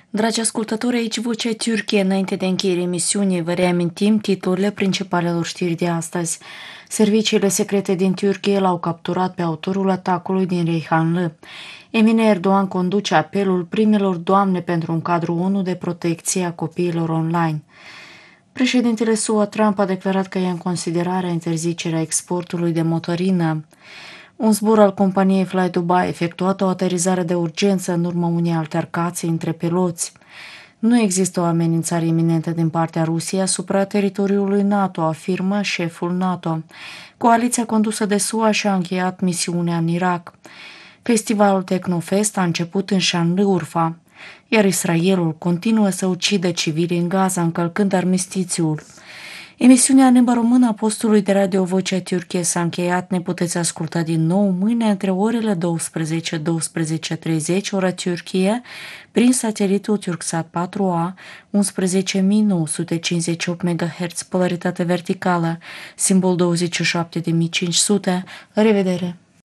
Dragi ascultători, aici Vocea Turciei. Înainte de încheierea emisiunii, vă reamintim titlurile principalelor știri de astăzi. Serviciile secrete din Turcie l-au capturat pe autorul atacului din Reyhanlı. Emine Erdogan conduce apelul primelor doamne pentru un cadru ONU de protecție a copiilor online. Președintele SUA Trump a declarat că ia în considerare interzicerea exportului de motorină. Un zbor al companiei Fly Dubai a efectuat o aterizare de urgență în urma unei altercații între piloți. Nu există o amenințare iminentă din partea Rusiei asupra teritoriului NATO, afirmă șeful NATO. Coaliția condusă de SUA și-a încheiat misiunea în Irak. Festivalul Technofest a început în Șanlıurfa, iar Israelul continuă să ucidă civili în Gaza, încălcând armistițiul. Emisiunea în limba română a postului de radio Vocea Turciei s-a încheiat. Ne puteți asculta din nou mâine între orele 12-12:30 ora Turcie prin satelitul Turksat 4A 11.958 MHz, polaritate verticală, simbol 27500. La revedere!